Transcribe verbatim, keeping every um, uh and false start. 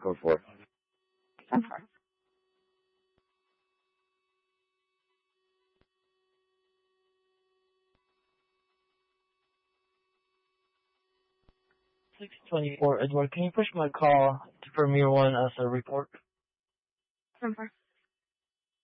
Code four. ten four. six twenty-four, Edward, can you push my call to Premier One as a report? ten four.